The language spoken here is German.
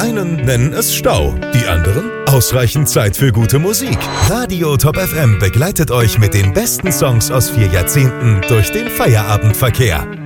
einen nennen es Stau, die anderen ausreichend Zeit für gute Musik. Radio Top FM begleitet euch mit den besten Songs aus 4 Jahrzehnten durch den Feierabendverkehr.